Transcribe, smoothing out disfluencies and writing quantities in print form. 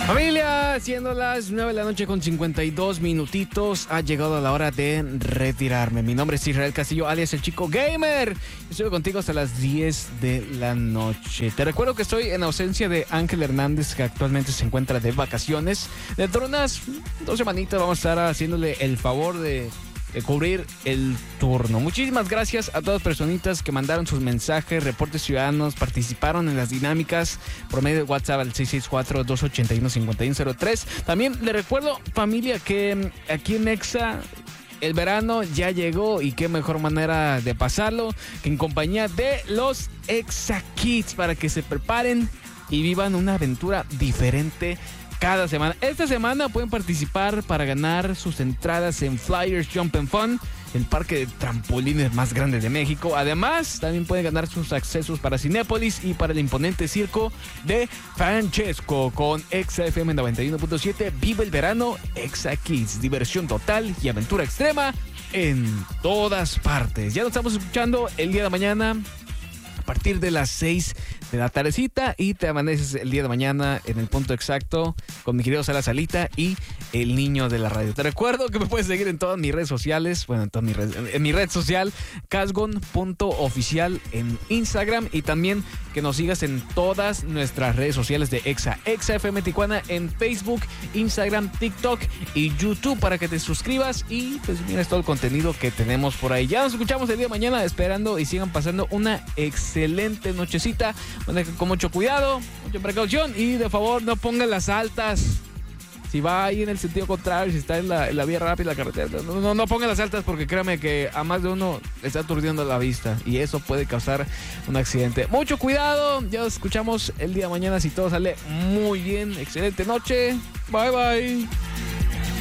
Familia, siendo las 9 de la noche con 52 minutitos, ha llegado la hora de retirarme. Mi nombre es Israel Castillo, alias el Chico Gamer. Estoy contigo hasta las 10 de la noche. Te recuerdo que estoy en ausencia de Ángel Hernández, que actualmente se encuentra de vacaciones. Dentro de unas 2 semanitas vamos a estar haciéndole el favor de cubrir el turno. Muchísimas gracias a todas las personitas que mandaron sus mensajes, reportes ciudadanos, participaron en las dinámicas por medio de WhatsApp al 664-281-5103. También les recuerdo, familia, que aquí en Exa el verano ya llegó y qué mejor manera de pasarlo que en compañía de los Exa Kids, para que se preparen y vivan una aventura diferente cada semana. Esta semana pueden participar para ganar sus entradas en Flyers Jump and Fun, el parque de trampolines más grande de México. Además, también pueden ganar sus accesos para Cinépolis y para el imponente circo de Francesco. Con Exa FM 91.7, vive el verano. Exa Kids, diversión total y aventura extrema en todas partes. Ya nos estamos escuchando el día de mañana a partir de las 6 de la tardecita, y te amaneces el día de mañana en el punto exacto con mi querido Sala Salita y el niño de la radio. Te recuerdo que me puedes seguir en todas mis redes sociales, en mi red social casgon.oficial en Instagram, y también que nos sigas en todas nuestras redes sociales de Exa FM Tijuana en Facebook, Instagram, TikTok y YouTube, para que te suscribas y pues mires todo el contenido que tenemos por ahí. Ya nos escuchamos el día de mañana, esperando y sigan pasando una excelente nochecita. Con mucho cuidado, mucha precaución, y de favor no pongan las altas. Si va ahí en el sentido contrario, si está en la vía rápida, la carretera, no pongan las altas, porque créame que a más de uno le está aturdiendo la vista y eso puede causar un accidente. Mucho cuidado, ya nos escuchamos el día de mañana si todo sale muy bien. Excelente noche, bye bye.